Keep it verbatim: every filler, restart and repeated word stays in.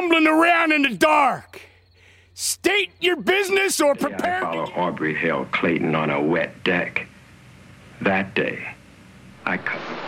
fumbling around in the dark. State your business or prepare... I follow Aubrey Hill Clayton on a wet deck. That day, I cut...